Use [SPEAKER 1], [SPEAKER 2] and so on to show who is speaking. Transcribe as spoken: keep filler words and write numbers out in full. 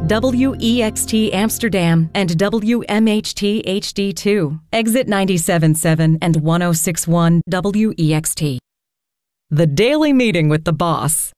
[SPEAKER 1] W E X T Amsterdam and W M H T H D two, exit ninety-seven point seven and one oh six point one W E X T. The Daily Meeting with the Boss.